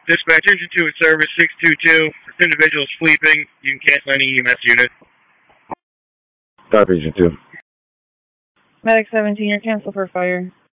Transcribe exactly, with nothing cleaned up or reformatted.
Dispatch engine two in service, six two two. This individual is sleeping. You can cancel any E M S unit. Stop, Agent two. Medic seventeen, you're canceled for fire.